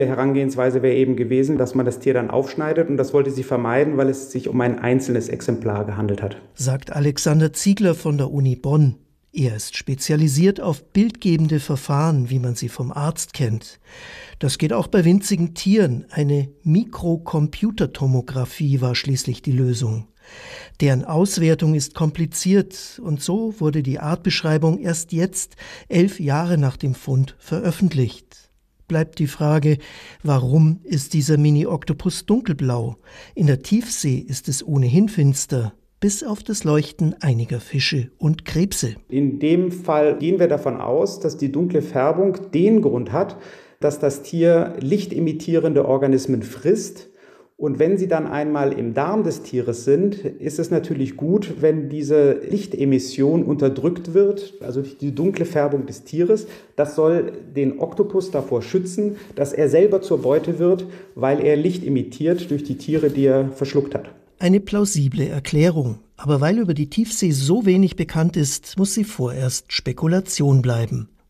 Die Herangehensweise wäre eben gewesen, dass man das Tier dann aufschneidet, und das wollte sie vermeiden, weil es sich um ein einzelnes Exemplar gehandelt hat. Sagt Alexander Ziegler von der Uni Bonn. Er ist spezialisiert auf bildgebende Verfahren, wie man sie vom Arzt kennt. Das geht auch bei winzigen Tieren. Eine Mikrocomputertomographie war schließlich die Lösung. Deren Auswertung ist kompliziert, und so wurde die Artbeschreibung erst jetzt, 11 Jahre nach dem Fund, veröffentlicht. Bleibt die Frage, warum ist dieser Mini-Oktopus dunkelblau? In der Tiefsee ist es ohnehin finster, bis auf das Leuchten einiger Fische und Krebse. In dem Fall gehen wir davon aus, dass die dunkle Färbung den Grund hat, dass das Tier lichtemittierende Organismen frisst. Und wenn sie dann einmal im Darm des Tieres sind, ist es natürlich gut, wenn diese Lichtemission unterdrückt wird, also die dunkle Färbung des Tieres. Das soll den Oktopus davor schützen, dass er selber zur Beute wird, weil er Licht emittiert durch die Tiere, die er verschluckt hat. Eine plausible Erklärung. Aber weil über die Tiefsee so wenig bekannt ist, muss sie vorerst Spekulation bleiben.